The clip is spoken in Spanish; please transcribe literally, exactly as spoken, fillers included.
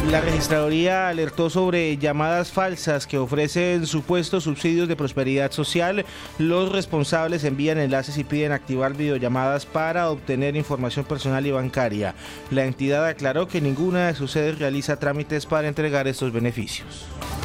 La registraduría alertó sobre llamadas falsas que ofrecen supuestos subsidios de prosperidad social. Los responsables envían enlaces y piden activar videollamadas para obtener información personal y bancaria. La entidad aclaró que ninguna de sus sedes realiza trámites para entregar estos beneficios.